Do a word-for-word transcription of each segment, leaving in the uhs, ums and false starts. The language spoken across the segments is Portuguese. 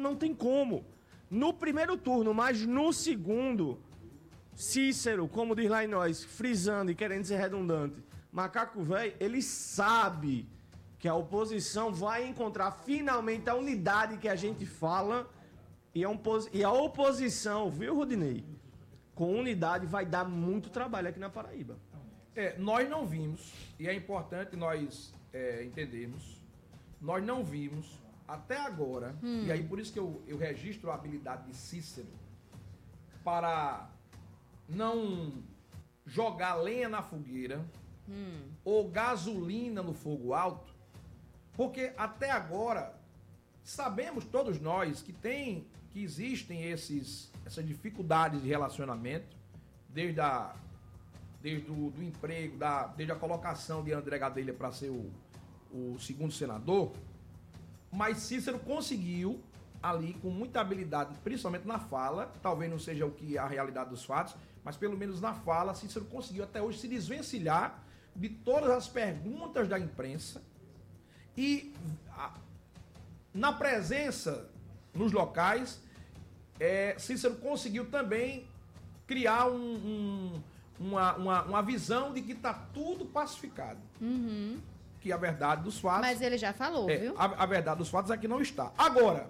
não tem como. No primeiro turno, mas no segundo, Cícero, como diz lá em nós, frisando e querendo ser redundante, macaco velho, ele sabe que a oposição vai encontrar finalmente a unidade que a gente fala e a, opos... e a oposição, viu, Rudinei? Com unidade vai dar muito trabalho aqui na Paraíba. É, nós não vimos, e é importante nós é, entendermos, nós não vimos até agora, hum. e aí por isso que eu, eu registro a habilidade de Cícero para não jogar lenha na fogueira hum. ou gasolina no fogo alto, porque até agora sabemos todos nós que tem, que existem esses, essas dificuldades de relacionamento, desde, a, desde o do emprego, da, desde a colocação de André Gadelha para ser o, o segundo senador, mas Cícero conseguiu ali com muita habilidade, principalmente na fala, talvez não seja o que é a realidade dos fatos, mas pelo menos na fala, Cícero conseguiu até hoje se desvencilhar de todas as perguntas da imprensa e a, na presença nos locais, é, Cícero conseguiu também criar um, um, uma, uma, uma visão de que está tudo pacificado. Uhum. Que a verdade dos fatos... Mas ele já falou, é, viu? A, a verdade dos fatos é que não está. Agora,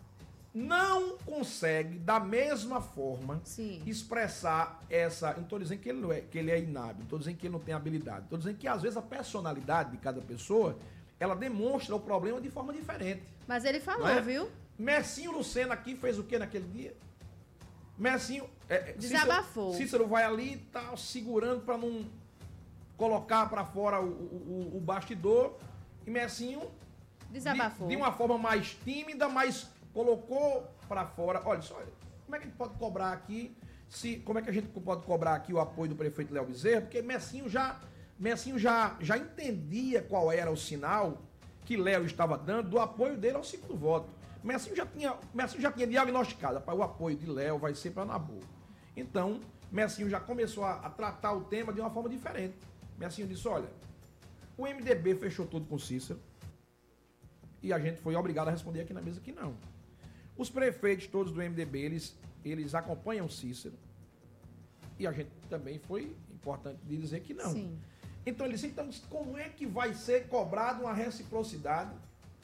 não consegue, da mesma forma, Sim. expressar essa... Eu não estou dizendo que ele, não é, que ele é inábil, não estou dizendo que ele não tem habilidade. Estou dizendo que, às vezes, a personalidade de cada pessoa, ela demonstra o problema de forma diferente. Mas ele falou, é? viu? Messinho Lucena aqui fez o que naquele dia? Messinho... É, Desabafou. Cícero, Cícero vai ali e tá segurando para não colocar para fora o, o, o bastidor, e Messinho desabafou de, de uma forma mais tímida, mas colocou para fora. Olha só, como é que a gente pode cobrar aqui, se, como é que a gente pode cobrar aqui o apoio do prefeito Léo Bezerra, porque Messinho já, Messinho já, já entendia qual era o sinal que Léo estava dando do apoio dele ao segundo voto. Messinho já tinha, Messinho já tinha diagnosticado, o apoio de Léo vai ser para Nabu. Então, Messinho já começou a, a tratar o tema de uma forma diferente. Messinho disse, olha, o M D B fechou tudo com Cícero e a gente foi obrigado a responder aqui na mesa que não. Os prefeitos todos do M D B, eles, eles acompanham Cícero e a gente também foi importante de dizer que não. Sim. Então ele disse, então como é que vai ser cobrado uma reciprocidade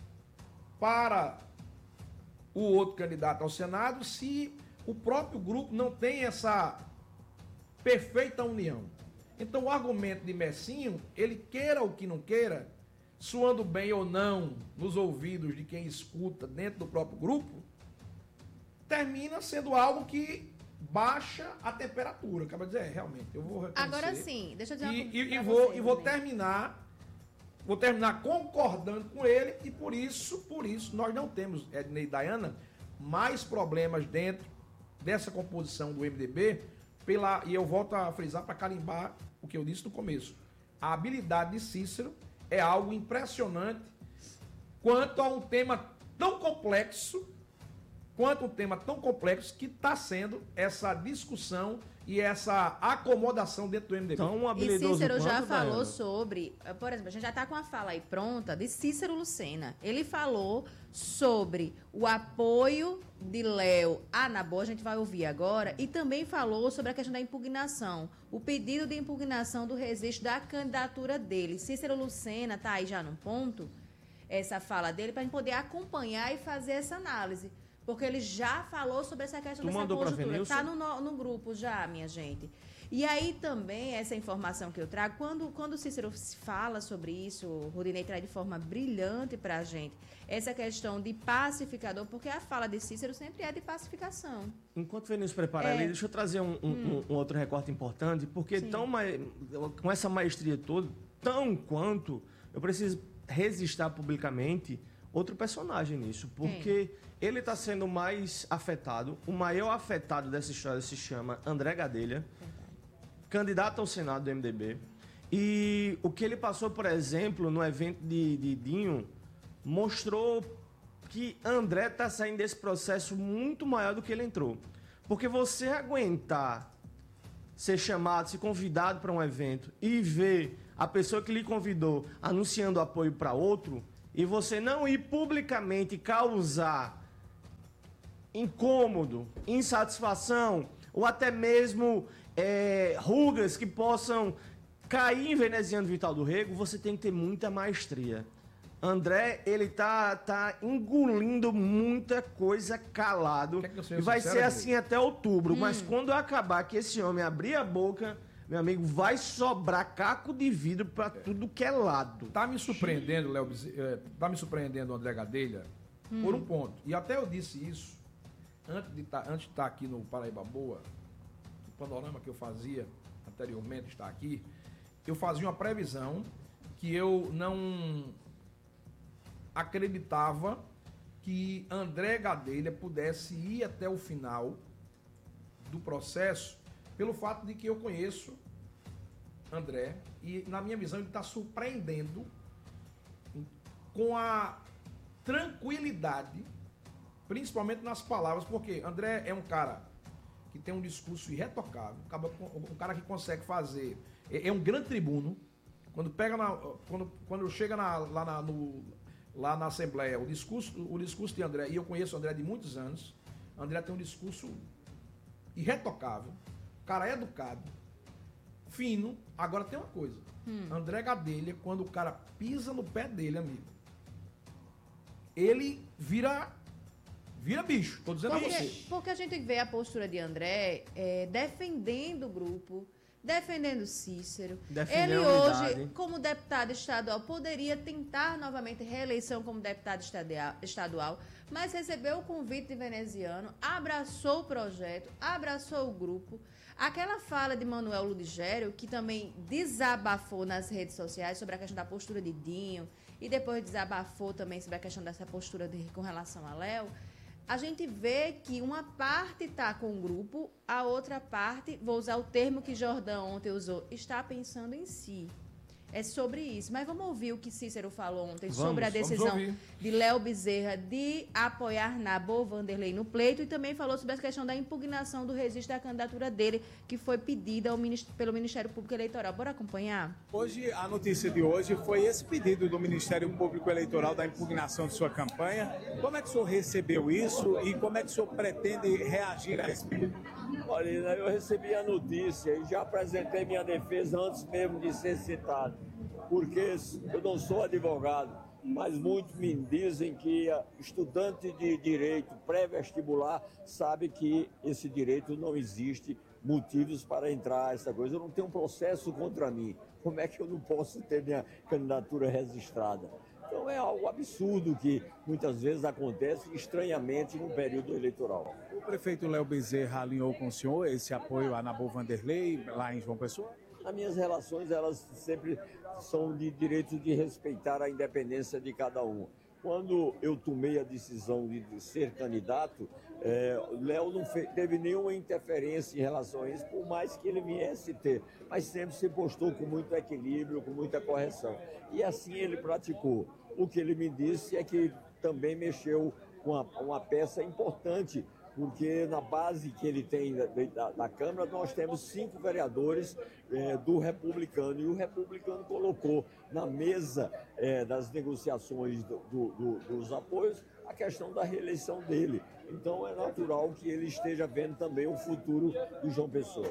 para o outro candidato ao Senado se o próprio grupo não tem essa perfeita união? Então o argumento de Messinho, ele queira ou que não queira, soando bem ou não nos ouvidos de quem escuta dentro do próprio grupo, termina sendo algo que baixa a temperatura. Acaba de dizer, é, realmente, eu vou reconhecer. Agora sim, deixa eu dizer uma E, coisa e, e pra vou, você, e vou também. terminar, vou terminar concordando com ele, e por isso, por isso, nós não temos, Ednei e Dayana, mais problemas dentro dessa composição do M D B, pela, e eu volto a frisar para carimbar o que eu disse no começo. A habilidade de Cícero é algo impressionante quanto a um tema tão complexo, quanto um tema tão complexo que está sendo essa discussão e essa acomodação dentro do M D B. Então, um E Cícero já quanto, falou Dayana? sobre, por exemplo, a gente já está com a fala aí pronta de Cícero Lucena. Ele falou sobre o apoio de Léo a Nabu, a gente vai ouvir agora, e também falou sobre a questão da impugnação, o pedido de impugnação do registro da candidatura dele. Cícero Lucena está aí já num ponto, essa fala dele, para a gente poder acompanhar e fazer essa análise. Porque ele já falou sobre essa questão Tu dessa mandou pra conjuntura. Venilson? Está no, no, no grupo já, minha gente. E aí também, essa informação que eu trago, quando, quando o Cícero fala sobre isso, o Rudinei traz de forma brilhante para a gente, essa questão de pacificador, porque a fala de Cícero sempre é de pacificação. Enquanto o Vinícius prepara É. ali, deixa eu trazer um, um, Hum. um outro recorte importante, porque Sim. tão ma- com essa maestria toda, tão quanto, eu preciso registrar publicamente outro personagem nisso, porque ele está sendo mais afetado. O maior afetado dessa história se chama André Gadelha, candidato ao Senado do M D B. E o que ele passou, por exemplo, no evento de, de Dinho, mostrou que André está saindo desse processo muito maior do que ele entrou. Porque você aguentar ser chamado, ser convidado para um evento e ver a pessoa que lhe convidou anunciando apoio para outro, e você não ir publicamente causar incômodo, insatisfação, ou até mesmo é, rugas que possam cair em veneziano Vital do Rego, você tem que ter muita maestria. André, ele tá, tá engolindo muita coisa calado. Que que e vai ser assim até outubro. Hum. Mas quando acabar que esse homem abrir a boca, meu amigo, vai sobrar caco de vidro para tudo que é lado. Tá me surpreendendo, Léo, tá me surpreendendo, André Gadelha, hum. por um ponto. E até eu disse isso antes de tá, antes de estar aqui no Paraíba Boa, o panorama que eu fazia anteriormente, estar aqui, eu fazia uma previsão que eu não acreditava que André Gadelha pudesse ir até o final do processo, pelo fato de que eu conheço André e, na minha visão, ele está surpreendendo com a tranquilidade, principalmente nas palavras, porque André é um cara que tem um discurso irretocável, um cara que consegue fazer, é um grande tribuno, quando pega na, quando, quando chega na, lá na, no lá na Assembleia, o discurso, o discurso de André, e eu conheço o André de muitos anos, André tem um discurso irretocável, cara educado, fino. Agora tem uma coisa, hum. André Gadelha, quando o cara pisa no pé dele, amigo, ele vira, vira bicho, tô dizendo porque, a você. Porque a gente vê a postura de André é, defendendo o grupo, defendendo Cícero. Defender ele hoje, como deputado estadual, poderia tentar novamente reeleição como deputado estadual, mas recebeu o convite de veneziano, abraçou o projeto, abraçou o grupo. Aquela fala de Manuel Ludigério, que também desabafou nas redes sociais sobre a questão da postura de Dinho, e depois desabafou também sobre a questão dessa postura de, com relação a Léo, a gente vê que uma parte está com o grupo, a outra parte, vou usar o termo que Jordão ontem usou, está pensando em si. É sobre isso. Mas vamos ouvir o que Cícero falou ontem vamos, sobre a decisão de Léo Bezerra de apoiar Nabor Vanderlei no pleito, e também falou sobre a questão da impugnação do registro da candidatura dele, que foi pedida ao Ministério, pelo Ministério Público Eleitoral. Bora acompanhar? Hoje, a notícia de hoje foi esse pedido do Ministério Público Eleitoral da impugnação de sua campanha. Como é que o senhor recebeu isso e como é que o senhor pretende reagir a esse pedido? Olha, eu recebi a notícia e já apresentei minha defesa antes mesmo de ser citado, porque eu não sou advogado, mas muitos me dizem que estudante de direito pré-vestibular sabe que esse direito não existe, motivos para entrar, essa coisa. Eu não tenho um processo contra mim, como é que eu não posso ter minha candidatura registrada? Então é algo absurdo que muitas vezes acontece estranhamente no período eleitoral. O prefeito Léo Bezerra alinhou com o senhor esse apoio a Nabor Vanderlei lá em João Pessoa? As minhas relações, elas sempre são de direito de respeitar a independência de cada um. Quando eu tomei a decisão de ser candidato, é, Léo não fez, teve nenhuma interferência em relação a isso, por mais que ele viesse ter, mas sempre se postou com muito equilíbrio, com muita correção. E assim ele praticou. O que ele me disse é que também mexeu com uma, uma peça importante, porque na base que ele tem da, da, da Câmara, nós temos cinco vereadores é, do republicano, e o republicano colocou na mesa é, das negociações do, do, do, dos apoios a questão da reeleição dele. Então é natural que ele esteja vendo também o futuro de João Pessoa.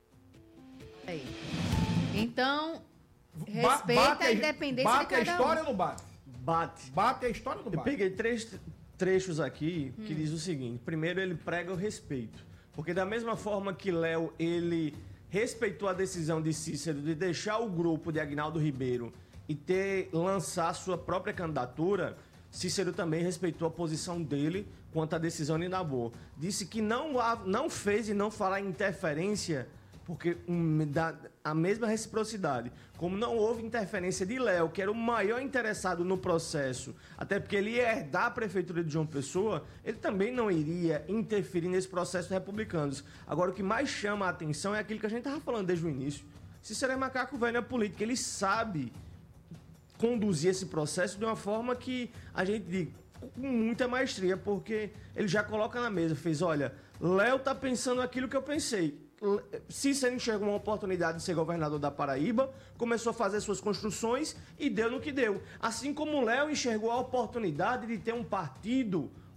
Aí. Então, respeita bate a independência bate de cada um. Bate a história ou não bate? Bate. Bate a história ou não bate? Eu peguei três trechos aqui que hum. diz o seguinte. Primeiro, ele prega o respeito. Porque da mesma forma que Léo, ele respeitou a decisão de Cícero de deixar o grupo de Aguinaldo Ribeiro e ter lançar sua própria candidatura, Cícero também respeitou a posição dele quanto à decisão de Nabor. Disse que não, não fez e não falar em interferência, porque um, da, a mesma reciprocidade, como não houve interferência de Léo, que era o maior interessado no processo, até porque ele ia herdar a prefeitura de João Pessoa, ele também não iria interferir nesse processo republicanos. Agora, o que mais chama a atenção é aquilo que a gente estava falando desde o início. Cícero é macaco velho na política, ele sabe conduzir esse processo de uma forma que a gente diz com muita maestria, porque ele já coloca na mesa, fez, olha, Léo tá pensando aquilo que eu pensei. Cícero enxergou uma oportunidade de ser governador da Paraíba, começou a fazer suas construções e deu no que deu. Assim como Léo enxergou a oportunidade de ter um partido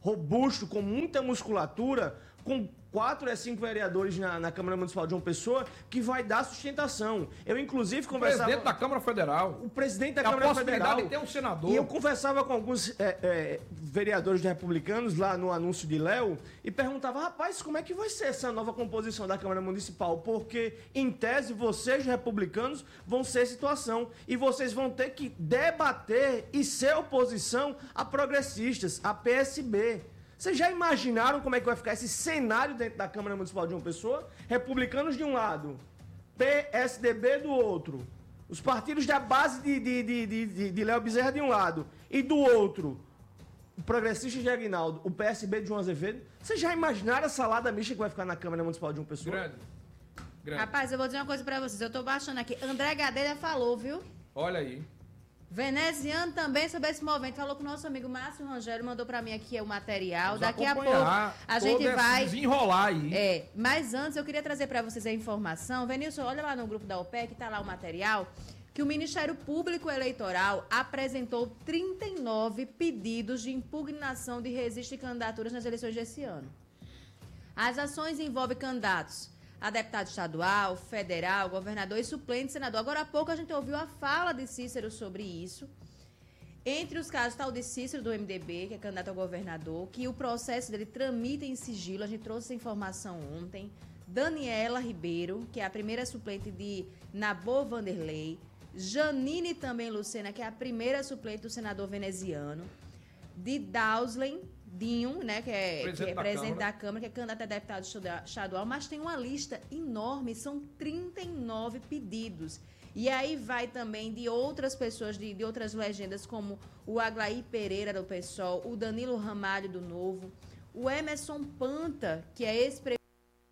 robusto, com muita musculatura, com quatro a cinco vereadores na, na Câmara Municipal de João Pessoa, que vai dar sustentação. Eu, inclusive, conversava... O presidente da Câmara Federal. O presidente da a Câmara possibilidade Federal. de ter um senador. E eu conversava com alguns é, é, vereadores republicanos lá no anúncio de Léo e perguntava, rapaz, como é que vai ser essa nova composição da Câmara Municipal? Porque, em tese, vocês, republicanos, vão ser situação. E vocês vão ter que debater e ser oposição a progressistas, a P S B. Vocês já imaginaram como é que vai ficar esse cenário dentro da Câmara Municipal de João Pessoa? Republicanos de um lado, P S D B do outro, os partidos da base de, de, de, de, de Léo Bezerra de um lado, e do outro, o progressista de Aguinaldo, o P S B de João Azevedo. Vocês já imaginaram a salada mista que vai ficar na Câmara Municipal de João Pessoa? Grande. Grande. Rapaz, eu vou dizer uma coisa pra vocês. Eu tô baixando aqui. André Gadelha falou, viu? Olha aí. Veneziano também sobre esse movimento. Falou com o nosso amigo Márcio Rangel, mandou pra mim aqui o material. Vamos Daqui a pouco acompanhar a todo gente esse vai desenrolar aí. É, mas antes eu queria trazer pra vocês a informação. Venilson, olha lá no grupo da O P E C, tá lá o material, que o Ministério Público Eleitoral apresentou trinta e nove pedidos de impugnação de registro de candidaturas nas eleições desse ano. As ações envolvem candidatos a deputado estadual, federal, governador e suplente senador. Agora há pouco a gente ouviu a fala de Cícero sobre isso. Entre os casos está o de Cícero do M D B, que é candidato a governador, que o processo dele tramita em sigilo. A gente trouxe essa informação ontem. Daniela Ribeiro, que é a primeira suplente de Nabor Vanderlei. Janine também Lucena, que é a primeira suplente do senador veneziano. De Dauslen Dinho, né, que é presidente, que é da, presidente Câmara. da Câmara, que é candidato a deputado estadual, mas tem uma lista enorme, são trinta e nove pedidos. E aí vai também de outras pessoas, de, de outras legendas, como o Aglaí Pereira, do PSOL, o Danilo Ramalho, do Novo, o Emerson Panta, que é ex-prefeito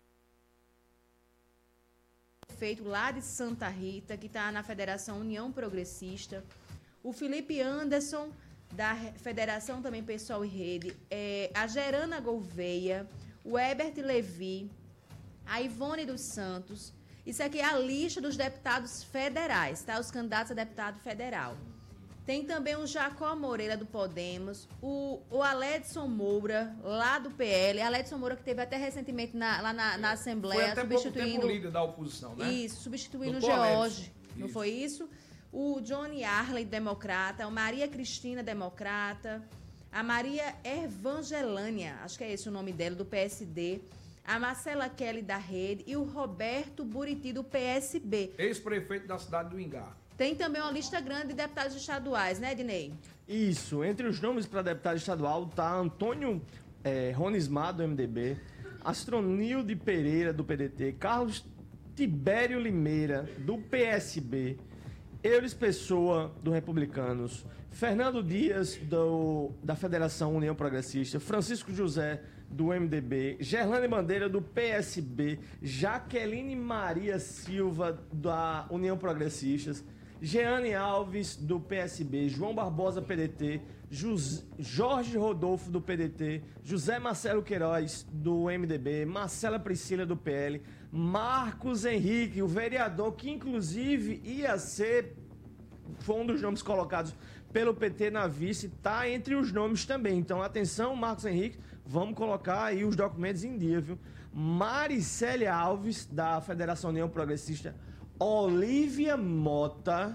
lá de Santa Rita, que está na Federação União Progressista, o Felipe Anderson, da Federação também Pessoal e Rede, é, a Gerana Gouveia, o Herbert Levi, a Ivone dos Santos. Isso aqui é a lista dos deputados federais, tá? Os candidatos a deputado federal. Tem também o Jacó Moreira, do Podemos, o, o Aledson Moura, lá do P L. Aledson Moura, que teve até recentemente na, lá na, na Assembleia, foi até substituindo... pouco tempo líder da oposição, né? Isso, substituindo o Doutor George, Aledson. não Isso. foi isso? O Johnny Arley, democrata, a Maria Cristina, democrata, a Maria Evangelânia, acho que é esse o nome dela, do P S D, a Marcela Kelly, da Rede, e o Roberto Buriti, do P S B. Ex-prefeito da cidade do Ingá. Tem também uma lista grande de deputados estaduais, né, Ednei? Isso, entre os nomes para deputado estadual tá Antônio é, Ronismar, do M D B, Astronilde Pereira, do P D T, Carlos Tibério Limeira, do P S B, Euris Pessoa, do Republicanos, Fernando Dias, do, da Federação União Progressista, Francisco José, do M D B, Gerlane Bandeira, do P S B, Jaqueline Maria Silva, da União Progressistas, Jeane Alves, do P S B, João Barbosa, P D T, Jus, Jorge Rodolfo, do P D T, José Marcelo Queiroz, do M D B, Marcela Priscila, do P L, Marcos Henrique, o vereador que inclusive ia ser, foi um dos nomes colocados pelo P T na vice, está entre os nomes também. Então, atenção, Marcos Henrique, vamos colocar aí os documentos em dia, viu? Maricélia Alves, da Federação União Progressista, Olívia Mota,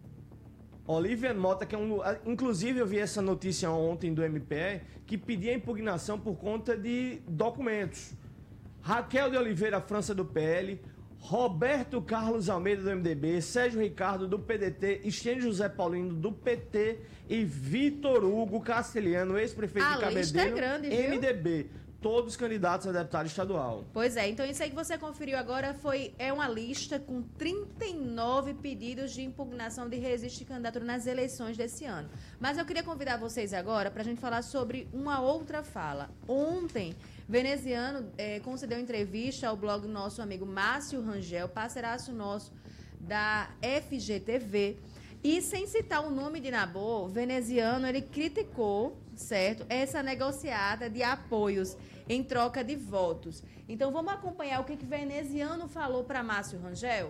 Olívia Mota, que é um... Inclusive, eu vi essa notícia ontem do M P E, que pedia impugnação por conta de documentos. Raquel de Oliveira França, do P L, Roberto Carlos Almeida, do M D B, Sérgio Ricardo, do P D T, Estênio José Paulino, do P T e Vitor Hugo Castelhano, ex-prefeito de Cabedelo, lista é grande, viu? M D B. Todos candidatos a deputado estadual. Pois é, então isso aí que você conferiu agora foi, é uma lista com trinta e nove pedidos de impugnação de registro de candidatura nas eleições desse ano. Mas eu queria convidar vocês agora para a gente falar sobre uma outra fala. Ontem, Veneziano eh, concedeu entrevista ao blog do nosso amigo Márcio Rangel, parceiraço nosso da F G T V, e sem citar o nome de Nabor, Veneziano, ele criticou, certo, essa negociata de apoios em troca de votos. Então vamos acompanhar o que que Veneziano falou para Márcio Rangel?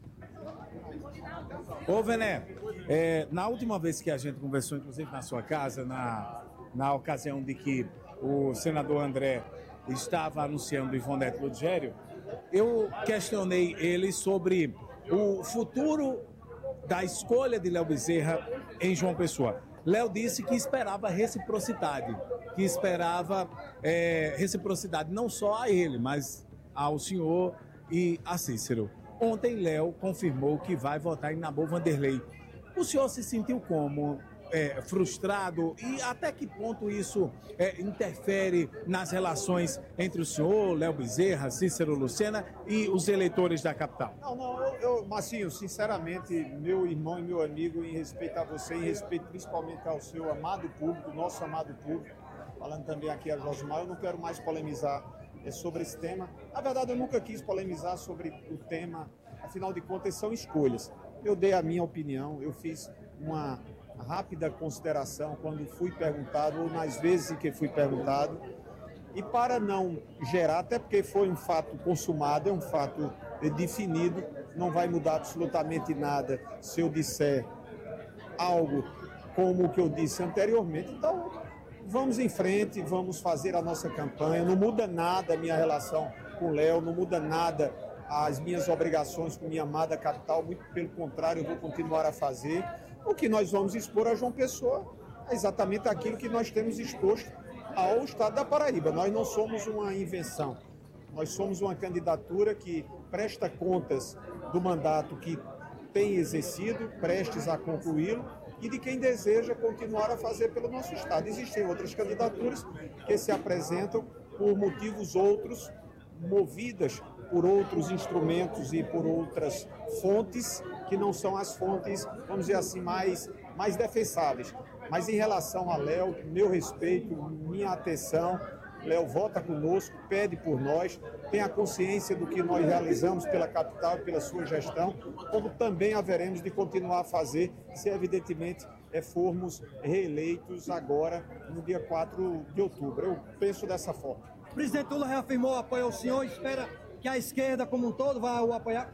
Ô, Vené, é, na última vez que a gente conversou, inclusive na sua casa, na, na ocasião de que o senador André estava anunciando Ivonete Ludgério, eu questionei ele sobre o futuro da escolha de Léo Bezerra em João Pessoa. Léo disse que esperava reciprocidade, que esperava é, reciprocidade não só a ele, mas ao senhor e a Cícero. Ontem, Léo confirmou que vai votar em Nabor Vanderlei. O senhor se sentiu como? É, frustrado? E até que ponto isso é, interfere nas relações entre o senhor, Léo Bezerra, Cícero Lucena e os eleitores da capital? Não, não, eu, eu, Marcinho, sinceramente, meu irmão e meu amigo, em respeito a você, em respeito principalmente ao seu amado público, nosso amado público, falando também aqui a Josimar, eu não quero mais polemizar é, sobre esse tema. Na verdade, eu nunca quis polemizar sobre o tema, afinal de contas, são escolhas. Eu dei a minha opinião, eu fiz uma rápida consideração quando fui perguntado, ou nas vezes em que fui perguntado, e para não gerar, até porque foi um fato consumado, é um fato definido, não vai mudar absolutamente nada se eu disser algo como o que eu disse anteriormente. Então, vamos em frente, vamos fazer a nossa campanha, não muda nada a minha relação com o Léo, não muda nada as minhas obrigações com minha amada capital, muito pelo contrário, eu vou continuar a fazer. O que nós vamos expor a João Pessoa é exatamente aquilo que nós temos exposto ao estado da Paraíba. Nós não somos uma invenção, nós somos uma candidatura que presta contas do mandato que tem exercido, prestes a concluí-lo, e de quem deseja continuar a fazer pelo nosso estado. Existem outras candidaturas que se apresentam por motivos outros, movidas por outros instrumentos e por outras fontes que não são as fontes, vamos dizer assim, mais, mais defensáveis. Mas em relação a Léo, meu respeito, minha atenção, Léo vota conosco, pede por nós, tem a consciência do que nós realizamos pela capital e pela sua gestão, como também haveremos de continuar a fazer, se evidentemente é, formos reeleitos agora no dia quatro de outubro. Eu penso dessa forma. O presidente Lula reafirmou o apoio ao senhor e espera que a esquerda como um todo vá o apoiar?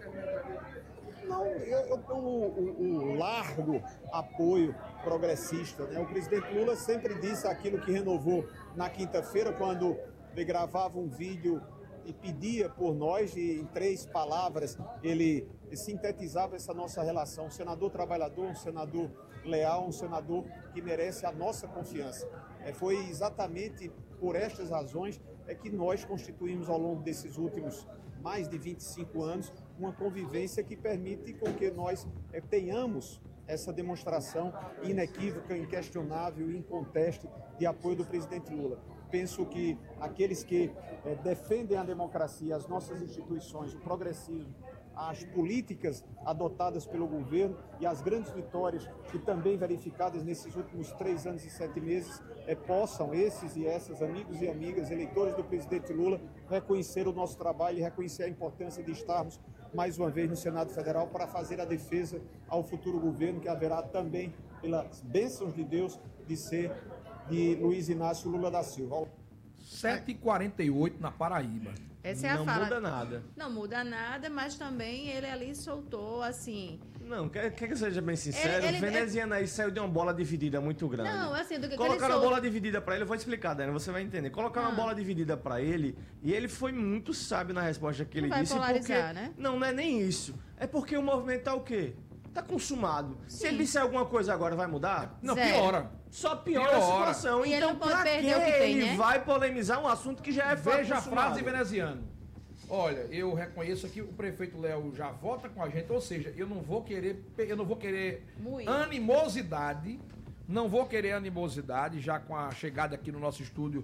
Não, eu, eu dou o, o, o largo apoio progressista, né? O presidente Lula sempre disse aquilo que renovou na quinta-feira, quando ele gravava um vídeo e pedia por nós, e em três palavras ele sintetizava essa nossa relação. Um senador trabalhador, um senador leal, um senador que merece a nossa confiança. É, foi exatamente por estas razões é que nós constituímos ao longo desses últimos mais de vinte e cinco anos, uma convivência que permite com que nós é, tenhamos essa demonstração inequívoca, inquestionável e inconteste de apoio do presidente Lula. Penso que aqueles que é, defendem a democracia, as nossas instituições, o progressismo, as políticas adotadas pelo governo e as grandes vitórias que também verificadas nesses últimos três anos e sete meses é, possam, esses e essas, amigos e amigas, eleitores do presidente Lula, reconhecer o nosso trabalho e reconhecer a importância de estarmos mais uma vez no Senado Federal para fazer a defesa ao futuro governo, que haverá também, pelas bênçãos de Deus, de ser de Luiz Inácio Lula da Silva. sete e quarenta e oito na Paraíba. Essa é a não fala. muda nada. Não muda nada, mas também ele ali soltou, assim... Não, quer, quer que eu seja bem sincero? Ele- ele- o veneziano aí saiu de uma bola dividida muito grande. Não, assim, do que Colocaram ele a soltou... bola dividida pra ele, eu vou explicar, Dani, você vai entender. Colocaram Ah. uma bola dividida pra ele e ele foi muito sábio na resposta que ele Não vai disse. polarizar, porque... né? Não, não é nem isso. É porque o movimento tá o quê? Tá consumado. Se Sim. ele disser alguma coisa agora, vai mudar? Não, Zero. piora. Só piora, Piora. a situação. E ele então, não pode pra perder que o que tem, ele né? vai polemizar um assunto que já é fato Veja a consumado? frase veneziano. Olha, eu reconheço aqui, o prefeito Léo já vota com a gente, ou seja, eu não vou querer, eu não vou querer Muito. animosidade, não vou querer animosidade, já com a chegada aqui no nosso estúdio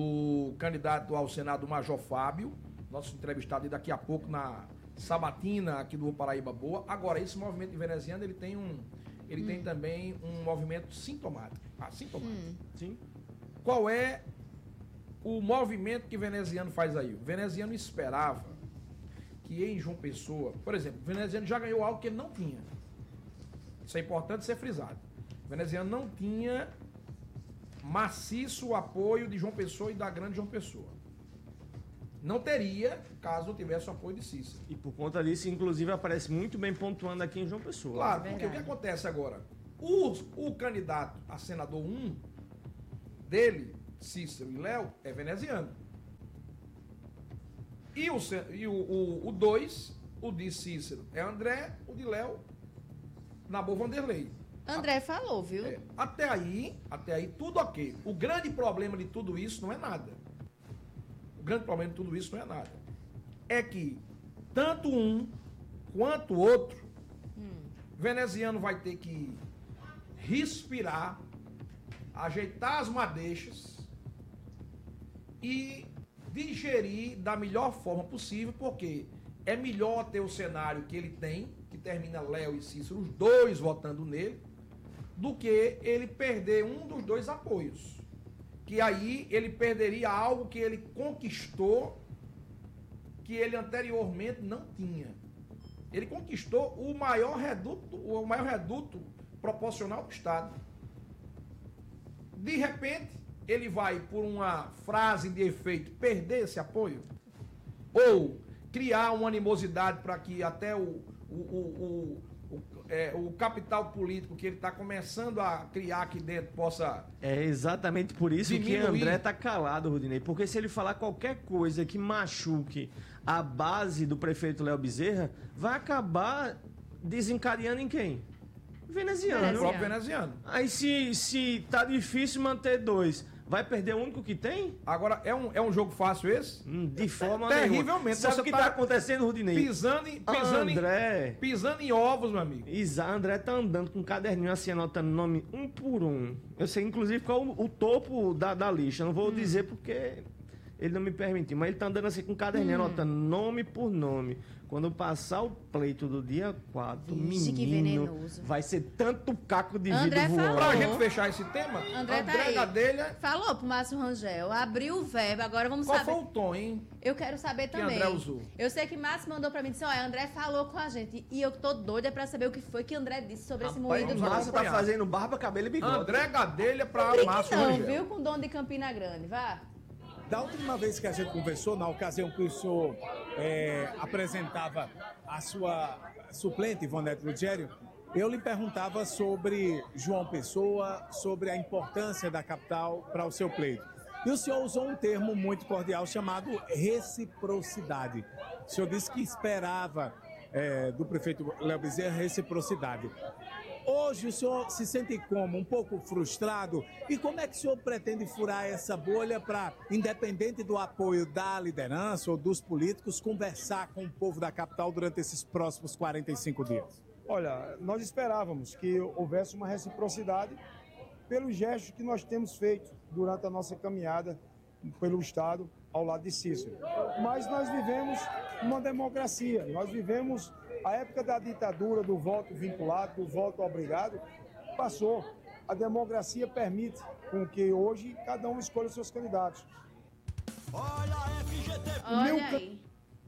do candidato ao Senado, Major Fábio, nosso entrevistado e daqui a pouco na sabatina aqui do Paraíba Boa. Agora, esse movimento veneziano, ele tem um, ele Hum. tem também um movimento sintomático. Ah, sintomático. Hum. Sim. Qual é o movimento que o veneziano faz aí? O veneziano esperava que em João Pessoa, por exemplo, o veneziano já ganhou algo que ele não tinha. Isso é importante ser frisado. O veneziano não tinha maciço apoio de João Pessoa e da grande João Pessoa. Não teria, caso não tivesse o apoio de Cícero. E por conta disso, inclusive, aparece muito bem pontuando aqui em João Pessoa. Claro, É porque o que verdade. acontece agora? O, o candidato a senador um dele Cícero e Léo é veneziano. E o e o, o, o dois, o de Cícero é André, o de Léo, Nabor Vanderlei. André falou, viu? É, até aí, até aí, tudo ok. O grande problema de tudo isso não é nada. O grande problema de tudo isso não é nada. É que tanto um quanto o outro, hum. veneziano vai ter que respirar, ajeitar as madeixas e digerir da melhor forma possível, porque é melhor ter o cenário que ele tem, que termina Léo e Cícero, os dois votando nele, do que ele perder um dos dois apoios. Que aí ele perderia algo que ele conquistou, que ele anteriormente não tinha. Ele conquistou o maior reduto, o maior reduto proporcional do Estado. De repente, ele vai, por uma frase de efeito, perder esse apoio? Ou criar uma animosidade para que até o, o, o, o, o, é, o capital político que ele está começando a criar aqui dentro possa... É exatamente por isso diminuir. Que André está calado, Rudinei. Porque se ele falar qualquer coisa que machuque a base do prefeito Léo Bezerra, vai acabar desencadeando em quem? Veneziano. É o próprio veneziano. Aí se, se tá difícil manter dois, vai perder o único que tem? Agora, é um, é um jogo fácil esse? Hum, de forma Terrivelmente. Sabe o que tá, tá acontecendo, Rudinei? Pisando em, pisando, André, em, pisando em ovos, meu amigo. Isa, André tá andando com um caderninho assim, anotando nome um por um. Eu sei, inclusive, qual o, o topo da, da lista. Eu não vou hum. dizer porque ele não me permitiu. Mas ele tá andando assim com um caderninho, hum. anotando nome por nome. Quando passar o pleito do dia quatro, Vixe, menino, vai ser tanto caco de André vidro voando. Pra gente fechar esse tema, André, André tá aí. Gadelha... Falou pro Márcio Rangel, abriu o verbo, agora vamos Qual saber... Qual foi o tom, hein? Eu quero saber que também. André usou. Eu sei que Márcio mandou pra mim e disse, olha, André falou com a gente, e eu tô doida pra saber o que foi que André disse sobre Rapaz, esse moído do Márcio tá fazendo barba, cabelo e bigode. André Gadelha pra não Márcio não, Rangel. Viu, com dono de Campina Grande, vá. Da última vez que a gente conversou, na ocasião que o senhor é, apresentava a sua suplente, Ivonete Ruggiero, eu lhe perguntava sobre João Pessoa, sobre a importância da capital para o seu pleito. E o senhor usou um termo muito cordial chamado reciprocidade. O senhor disse que esperava é, do prefeito Léo Bezerra reciprocidade. Hoje o senhor se sente como? Um pouco frustrado? E como é que o senhor pretende furar essa bolha para, independente do apoio da liderança ou dos políticos, conversar com o povo da capital durante esses próximos quarenta e cinco dias? Olha, nós esperávamos que houvesse uma reciprocidade pelos gestos que nós temos feito durante a nossa caminhada pelo Estado ao lado de Cícero. Mas nós vivemos uma democracia, nós vivemos a época da ditadura, do voto vinculado, do voto obrigado, passou. A democracia permite com que hoje cada um escolha os seus candidatos. Olha a F G T. Olha meu... aí.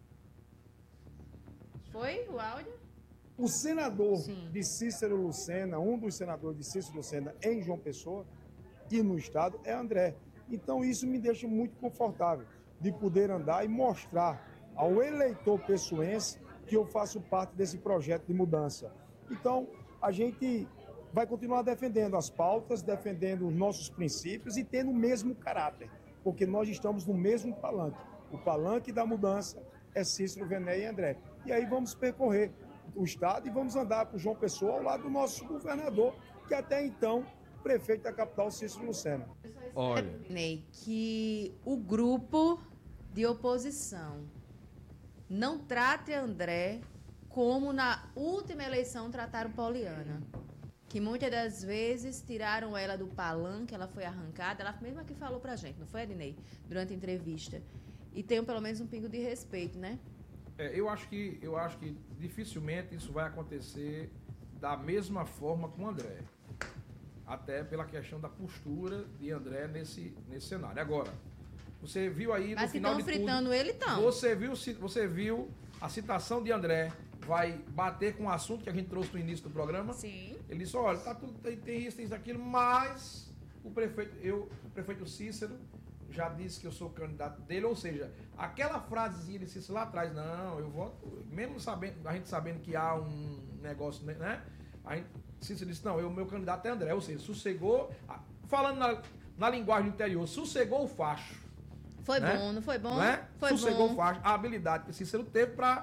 Foi o áudio? O senador Sim. de Cícero Lucena, um dos senadores de Cícero Lucena em João Pessoa e no Estado, é André. Então isso me deixa muito confortável de poder andar e mostrar ao eleitor pessoense que eu faço parte desse projeto de mudança. Então, a gente vai continuar defendendo as pautas, defendendo os nossos princípios e tendo o mesmo caráter, porque nós estamos no mesmo palanque. O palanque da mudança é Cícero, Vené e André. E aí vamos percorrer o Estado e vamos andar com o João Pessoa ao lado do nosso governador, que até então, prefeito da capital, Cícero Lucena. Olha, que o grupo de oposição não trate André como na última eleição trataram Poliana. Que muitas das vezes tiraram ela do palanque, ela foi arrancada, ela mesma que falou pra gente, não foi, Adinei? Durante a entrevista. E tenham pelo menos um pingo de respeito, né? É, eu acho que, eu acho que dificilmente isso vai acontecer da mesma forma com o André. Até pela questão da postura de André nesse, nesse cenário. Agora, você viu aí Mas no final de tudo... Mas se estão fritando ele, estão. Você viu, você viu a citação de André, vai bater com o assunto que a gente trouxe no início do programa. Sim. Ele disse, olha, tá tudo, tem, tem isso, tem isso, aquilo, mas o prefeito, eu, o prefeito Cícero já disse que eu sou o candidato dele, ou seja, aquela frasezinha de Cícero lá atrás, não, eu voto, mesmo sabendo, a gente sabendo que há um negócio, né? A gente, Cícero disse, não, eu, o meu candidato é André, ou seja, sossegou, falando na, na linguagem do interior, sossegou o facho. Foi né? bom, não foi bom? Não é? Foi Sossegou bom. o facho, a habilidade que Cícero teve para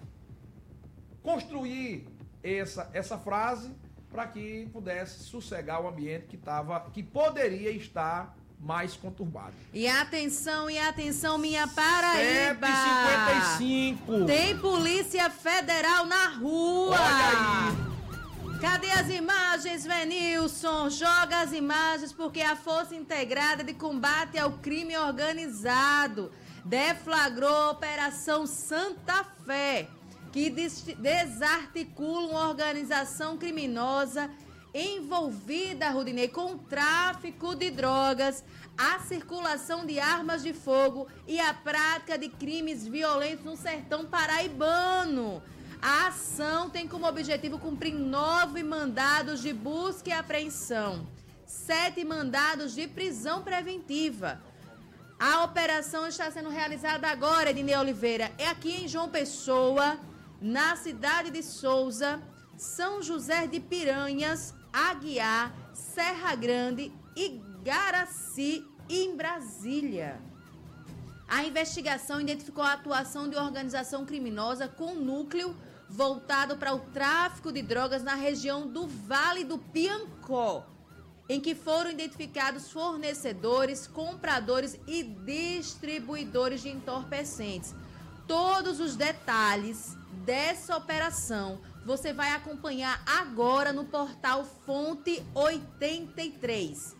construir essa, essa frase para que pudesse sossegar o ambiente que, tava, que poderia estar mais conturbado. E atenção, e atenção, minha Paraíba! sete e cinquenta e cinco. Tem Polícia Federal na rua! Olha aí! Cadê as imagens, Venilson? Joga as imagens, porque a Força Integrada de Combate ao Crime Organizado deflagrou Operação Santa Fé, que des- desarticula uma organização criminosa envolvida, Rudinei, com tráfico de drogas, a circulação de armas de fogo e a prática de crimes violentos no sertão paraibano. A ação tem como objetivo cumprir nove mandados de busca e apreensão, sete mandados de prisão preventiva. A operação está sendo realizada agora, Ednei Oliveira, é aqui em João Pessoa, na cidade de Souza, São José de Piranhas, Aguiar, Serra Grande, Igaraci e em Brasília. A investigação identificou a atuação de organização criminosa com núcleo voltado para o tráfico de drogas na região do Vale do Piancó, em que foram identificados fornecedores, compradores e distribuidores de entorpecentes. Todos os detalhes dessa operação você vai acompanhar agora no portal Fonte oitenta e três.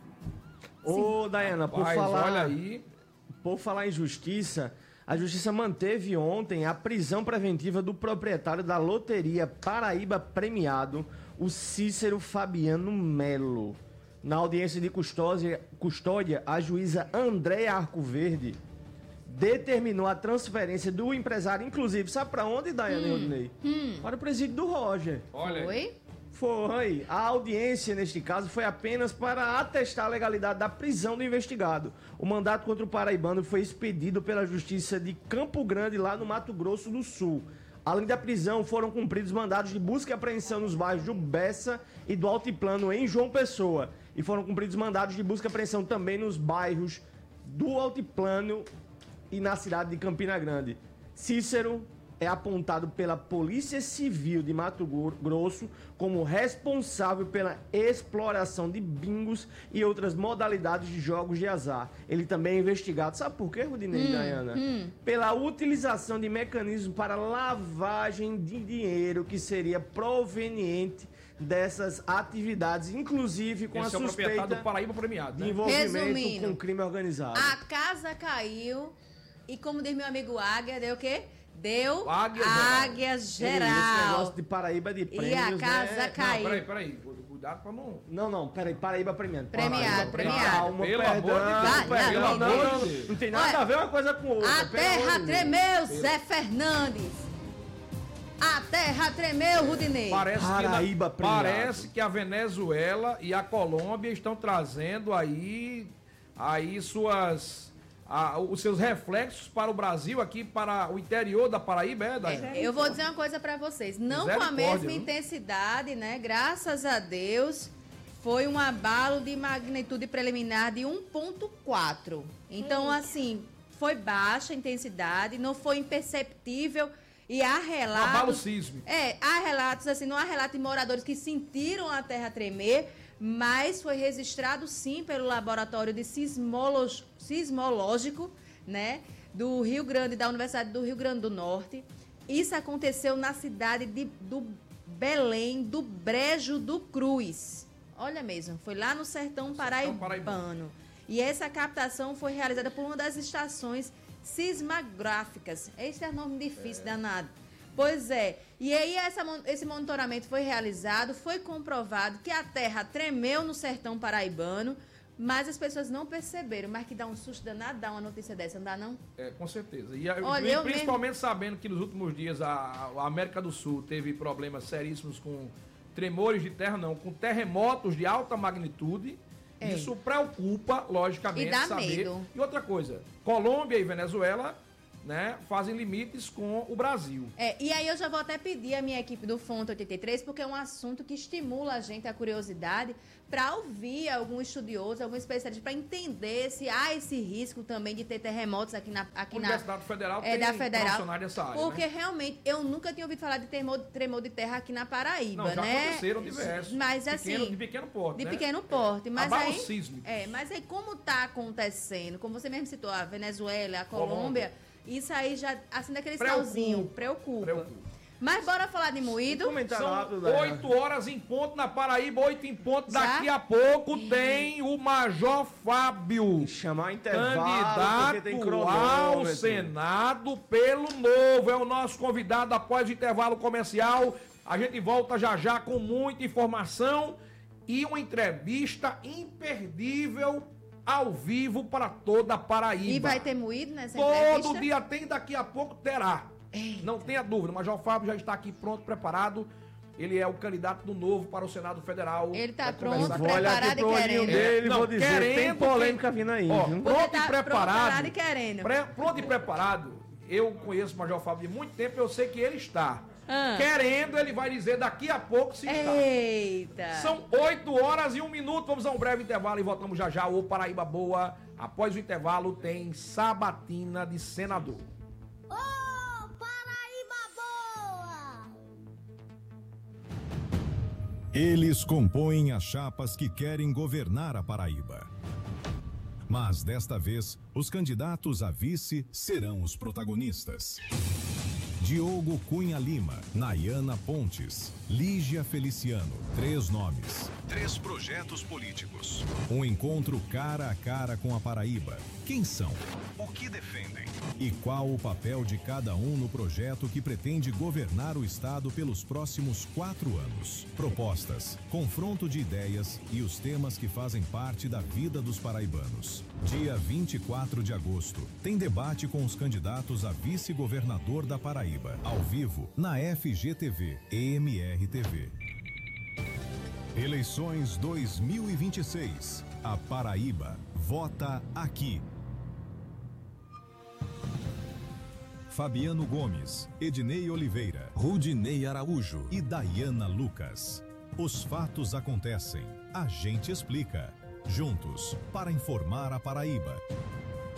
Ô, Dayana, por Rapaz, falar, olha aí. por falar em justiça, a justiça manteve ontem a prisão preventiva do proprietário da loteria Paraíba Premiado, o Cícero Fabiano Melo. Na audiência de custódia, custódia a juíza Andréa Arcoverde determinou a transferência do empresário, inclusive, sabe para onde, Dayana e Rodinei? Hum. Para o presídio do Roger. Olha aí. Oi? Foi. A audiência, neste caso, foi apenas para atestar a legalidade da prisão do investigado. O mandato contra o paraibano foi expedido pela Justiça de Campo Grande, lá no Mato Grosso do Sul. Além da prisão, foram cumpridos mandados de busca e apreensão nos bairros do Bessa e do Altiplano, em João Pessoa. E foram cumpridos mandados de busca e apreensão também nos bairros do Altiplano e na cidade de Campina Grande. Cícero é apontado pela Polícia Civil de Mato Grosso como responsável pela exploração de bingos e outras modalidades de jogos de azar. Ele também é investigado, sabe por quê, Rudinei e Hum, Dayana? hum. Pela utilização de mecanismos para lavagem de dinheiro que seria proveniente dessas atividades, inclusive com Esse a é o proprietário suspeita do Paraíba Premiado, de né? envolvimento Resumindo, com crime organizado. A casa caiu e, como diz meu amigo Águia, deu o quê? Deu Águia Geral. Águia Esse Geral. negócio de Paraíba de prêmios, E a casa né? caiu. Não, peraí, peraí. Cuidado pra não... Não, não, peraí, Paraíba premiado. Premiado, Paraíba premiado. Calma, Pelo perdão, amor de Deus, perdão, pelo não, amor não, de Deus. não tem nada Olha, a ver uma coisa com outra. A pelo terra amor de Deus. tremeu, Zé Fernandes. A terra tremeu, Rudinei. Parece, Paraíba que, na- premiado. parece que a Venezuela e a Colômbia estão trazendo aí, aí suas, a- os seus reflexos para o Brasil, aqui para o interior da Paraíba, é, Dayana? É, eu vou dizer uma coisa pra vocês. Não com a Misericórdia, mesma viu? intensidade, né? Graças a Deus, foi um abalo de magnitude preliminar de um ponto quatro. Então, assim, foi baixa a intensidade, não foi imperceptível. E há Um relatos... abalo sísmico. É, há relatos, assim, não há relato de moradores que sentiram a terra tremer, mas foi registrado, sim, pelo Laboratório de Sismolo- Sismológico, né, do Rio Grande, da Universidade do Rio Grande do Norte. Isso aconteceu na cidade de, do Belém, do Brejo do Cruz. Olha mesmo, foi lá no sertão paraibano. paraibano. E essa captação foi realizada por uma das estações sismográficas. Esse é nome difícil, danado. Pois é. E aí essa, mon- esse monitoramento foi realizado, foi comprovado que a terra tremeu no sertão paraibano, mas as pessoas não perceberam. Mas que dá um susto danado dar uma notícia dessa, não dá não? É, com certeza. E, a- Olha, e eu principalmente sabendo que nos últimos dias a, a América do Sul teve problemas seríssimos com tremores de terra, não, com terremotos de alta magnitude. É. Isso preocupa, logicamente, E dá saber. medo. E outra coisa, Colômbia e Venezuela né, fazem limites com o Brasil. É, e aí eu já vou até pedir a minha equipe do Fonte oitenta e três, porque é um assunto que estimula a gente, a curiosidade, para ouvir algum estudioso, algum especialista, para entender se há esse risco também de ter terremotos aqui na... Aqui a Universidade na, Federal é, tem da Federal, profissionais dessa área, porque né? realmente eu nunca tinha ouvido falar de tremor, tremor de terra aqui na Paraíba, Não, já né? aconteceram diversos. Mas assim... Pequeno, de pequeno porte, De né? pequeno porte, mas Abalos aí... sísmicos. É, mas aí como está acontecendo, como você mesmo citou, a Venezuela, a Colômbia. Colômbia, isso aí já, assim, daquele Preocupa. sinalzinho, preocupa. Preocupa. Mas bora falar de moído? Comentário São rápido, né? oito horas em ponto na Paraíba, oito em ponto. Já? Daqui a pouco tem o Major Fábio, Chamar intervalo, porque tem candidato ao cronômetro. Senado pelo Novo. É o nosso convidado após o intervalo comercial. A gente volta já já com muita informação e uma entrevista imperdível ao vivo para toda a Paraíba. E vai ter moído nessa Todo entrevista? dia tem, daqui a pouco terá. Eita. Não tenha dúvida, o Major Fábio já está aqui pronto, preparado. Ele é o candidato do Novo para o Senado Federal. Ele tá Vai pronto, conversar com- Vou olhar aqui preparado e pro olhinho querendo. dele e Não, vou dizer, tem querendo polêmica que- vindo aí, Ó, viu? pronto Você e tá preparado. preparado e querendo. Pre- pronto e preparado. Eu conheço o Major Fábio de muito tempo, eu sei que ele está. Ah. Querendo, ele vai dizer daqui a pouco se está. Eita! São oito horas e um minuto. Vamos a um breve intervalo e voltamos já já. O Paraíba Boa. Após o intervalo, tem Sabatina de Senador. Ô, Paraíba Boa! Eles compõem as chapas que querem governar a Paraíba. Mas desta vez, os candidatos a vice serão os protagonistas. Diogo Cunha Lima, Nayana Pontes, Lígia Feliciano. Três nomes. Três projetos políticos. Um encontro cara a cara com a Paraíba. Quem são? O que defendem? E qual o papel de cada um no projeto que pretende governar o Estado pelos próximos quatro anos? Propostas, confronto de ideias e os temas que fazem parte da vida dos paraibanos. Dia vinte e quatro de agosto, tem debate com os candidatos a vice-governador da Paraíba, ao vivo, na F G T V e M R T V. Eleições dois mil e vinte e seis. A Paraíba vota aqui. Fabiano Gomes, Ednei Oliveira, Rudinei Araújo e Dayana Lucas. Os fatos acontecem, a gente explica. Juntos para informar a Paraíba.